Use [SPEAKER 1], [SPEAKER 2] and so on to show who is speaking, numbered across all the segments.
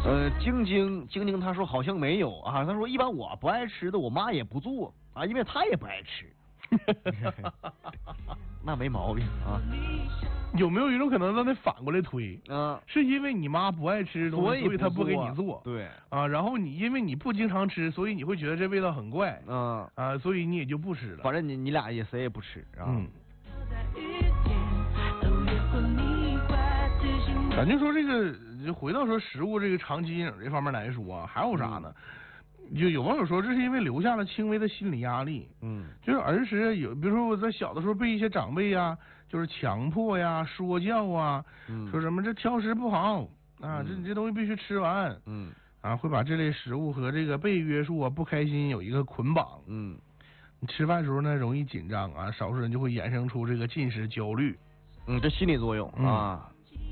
[SPEAKER 1] 晶晶他说好像没有啊，他说一般我不爱吃的，我妈也不做啊，因为她也不爱吃。那没毛病啊。
[SPEAKER 2] 有没有一种可能，让他反过来推？
[SPEAKER 1] 啊，
[SPEAKER 2] 是因为你妈不爱吃东西，所以她不给你做。
[SPEAKER 1] 对
[SPEAKER 2] 啊，然后因为你不经常吃，所以你会觉得这味道很怪。所以你也就不吃了。
[SPEAKER 1] 反正你俩也谁也不吃啊。
[SPEAKER 2] 咱就说这个，就回到说食物这个长期阴影这方面来说啊，还有啥呢？就有网友说，这是因为留下了轻微的心理压力。就是儿时比如说我在小的时候被一些长辈呀，就是强迫呀、说教啊，说什么这挑食不好啊，这东西必须吃完。会把这类食物和这个被约束啊、不开心有一个捆绑。你吃饭的时候呢，容易紧张啊，少数人就会衍生出这个进食焦虑。
[SPEAKER 1] 这心理作用啊。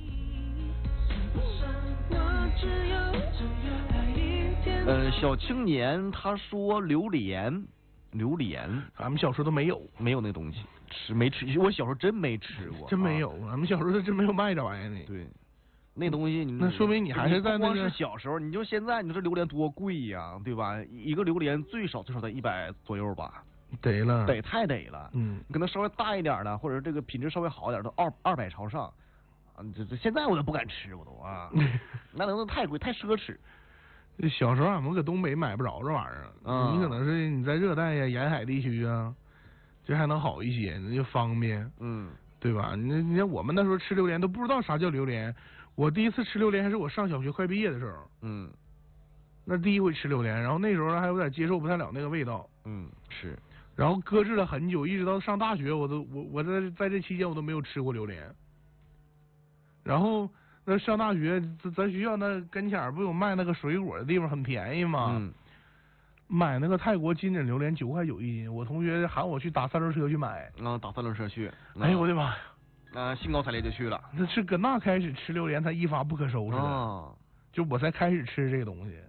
[SPEAKER 1] 小青年他说榴莲，
[SPEAKER 2] 咱们小时候都没有
[SPEAKER 1] 那东西，没吃，我小时候真没吃过，
[SPEAKER 2] 真没有，咱们小时候真没有卖这玩意儿的。
[SPEAKER 1] 对，那东西
[SPEAKER 2] 那说明你还是在那个。
[SPEAKER 1] 光是小时候，你就现在，你说这榴莲多贵呀，对吧？一个榴莲最少得100左右吧。得太得了。可能稍微大一点的，或者这个品质稍微好一点的，200朝上。这现在我都不敢吃，我都啊，那能太贵太奢侈。
[SPEAKER 2] 小时候俺们搁东北买不着这玩意儿，你可能是你在热带呀、沿海地区啊，这还能好一些，那就方便，对吧？你看我们那时候吃榴莲都不知道啥叫榴莲，我第一次吃榴莲还是我上小学快毕业的时候，那第一回吃榴莲，然后那时候还有点接受不太了那个味道，
[SPEAKER 1] 是，
[SPEAKER 2] 然后搁置了很久，一直到上大学，我在这期间我都没有吃过榴莲，然后。那上大学，咱学校那跟前不有卖那个水果的地方，很便宜吗？买那个泰国金枕榴莲9块9一斤，我同学喊我去打3轮车去买。
[SPEAKER 1] 打3轮车去。
[SPEAKER 2] 哎呦我的妈
[SPEAKER 1] 呀！兴高采烈就去了。
[SPEAKER 2] 那是搁那开始吃榴莲才一发不可收拾的。就我才开始吃这个东西。